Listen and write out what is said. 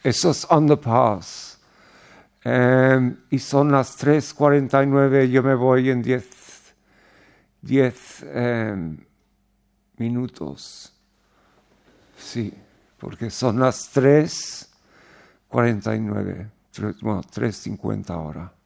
Eso es On the Pass. Y son las 3:49, yo me voy en 10 minutos. Sí, porque son las 3:49, 3:50 ahora.